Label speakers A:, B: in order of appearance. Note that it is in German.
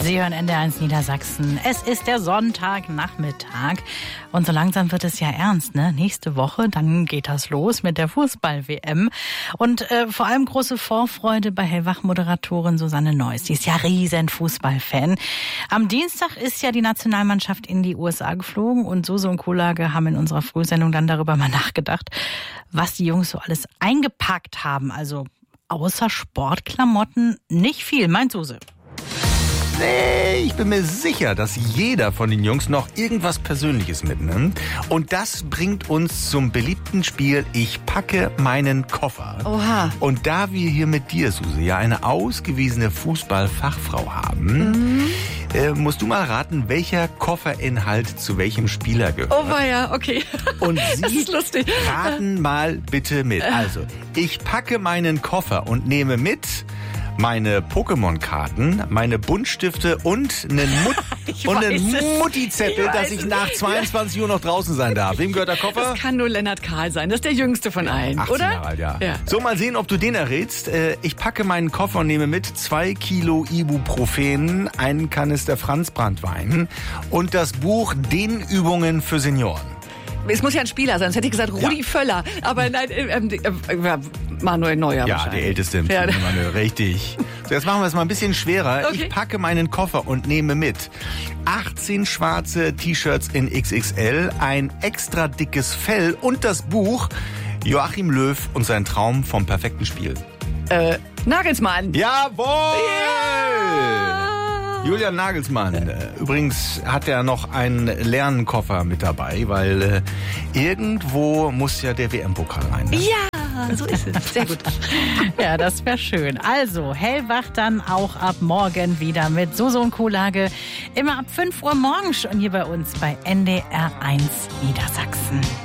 A: Sie hören NDR1 Niedersachsen. Es ist der Sonntagnachmittag und so langsam wird es ja ernst, ne? Nächste Woche, dann geht das los mit der Fußball-WM und vor allem große Vorfreude bei Hellwach-Moderatorin Susanne Neuss. Die ist ja riesen Fußballfan. Am Dienstag ist ja die Nationalmannschaft in die USA geflogen und Suse und Kuhlage haben in unserer Frühsendung dann darüber mal nachgedacht, was die Jungs so alles eingepackt haben. Also außer Sportklamotten nicht viel, meint Suse.
B: Nee, ich bin mir sicher, dass jeder von den Jungs noch irgendwas Persönliches mitnimmt. Und das bringt uns zum beliebten Spiel Ich packe meinen Koffer.
C: Oha.
B: Und da wir hier mit dir, Suse, ja eine ausgewiesene Fußballfachfrau haben, musst du mal raten, welcher Kofferinhalt zu welchem Spieler gehört.
C: Oh weia, okay.
B: Und
C: Das
B: Sie
C: ist lustig.
B: raten mal bitte mit. Also, ich packe meinen Koffer und nehme mit meine Pokémon-Karten, meine Buntstifte und einen Mutti-Zettel, dass ich nach 22 Uhr noch draußen sein darf. Wem gehört der Koffer?
C: Das kann nur Lennart Kahl sein. Das ist der jüngste von allen,
B: 18
C: oder?
B: Jahre alt, ja.
C: Ja.
B: So, mal sehen, ob du den errätst. Ich packe meinen Koffer und nehme mit 2 Kilo Ibuprofen, einen Kanister Franzbranntwein und das Buch Dehnübungen für Senioren.
C: Es muss ja ein Spieler sein, sonst hätte ich gesagt Rudi Völler. Aber nein, Manuel Neuer.
B: Ja, der älteste im Team, Manuel, richtig. So, jetzt machen wir es mal ein bisschen schwerer.
C: Okay.
B: Ich packe meinen Koffer und nehme mit 18 schwarze T-Shirts in XXL, ein extra dickes Fell und das Buch Joachim Löw und sein Traum vom perfekten Spiel.
C: Nagelsmann.
B: Jawohl!
C: Ja!
B: Julian Nagelsmann. Übrigens hat er noch einen leeren Koffer mit dabei, weil irgendwo muss ja der WM-Pokal rein. Ne?
C: Ja, so ist es. Sehr gut.
A: Ja, das wäre schön. Also, hellwach dann auch ab morgen wieder mit Suse und Kuhlage. Immer ab 5 Uhr morgens schon hier bei uns bei NDR1 Niedersachsen.